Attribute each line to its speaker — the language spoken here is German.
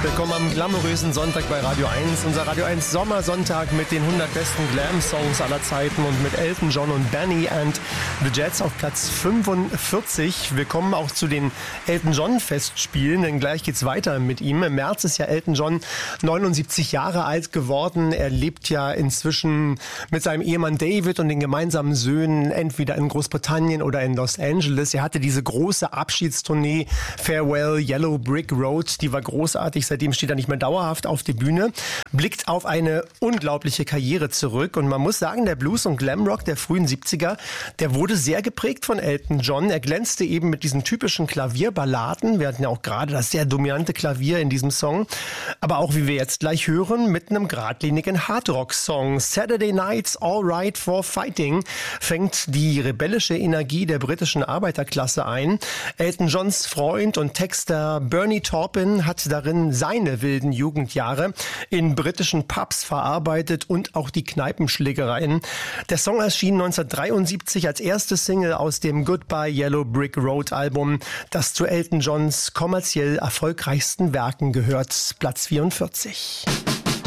Speaker 1: Willkommen am glamourösen Sonntag bei Radio 1. Unser Radio 1 Sommersonntag mit den 100 besten Glam-Songs aller Zeiten und mit Elton John und Benny and the Jets auf Platz 45. Willkommen auch zu den Elton John Festspielen, denn gleich geht's weiter mit ihm. Im März ist ja Elton John 79 Jahre alt geworden. Er lebt ja inzwischen mit seinem Ehemann David und den gemeinsamen Söhnen entweder in Großbritannien oder in Los Angeles. Er hatte diese große Abschiedstournee Farewell Yellow Brick Road, die war großartig. Seitdem steht er nicht mehr dauerhaft auf der Bühne, blickt auf eine unglaubliche Karriere zurück und man muss sagen, der Blues- und Glamrock der frühen 70er, der wurde sehr geprägt von Elton John. Er glänzte eben mit diesen typischen Klavierballaden. Wir hatten ja auch gerade das sehr dominante Klavier in diesem Song, aber auch, wie wir jetzt gleich hören, mit einem geradlinigen Hardrock-Song. Saturday Night's All Right for Fighting fängt die rebellische Energie der britischen Arbeiterklasse ein. Elton Johns Freund und Texter Bernie Taupin hat darin seine wilden Jugendjahre in britischen Pubs verarbeitet und auch die Kneipenschlägereien. Der Song erschien 1973 als erste Single aus dem Goodbye Yellow Brick Road Album, das zu Elton Johns kommerziell erfolgreichsten Werken gehört. Platz 44.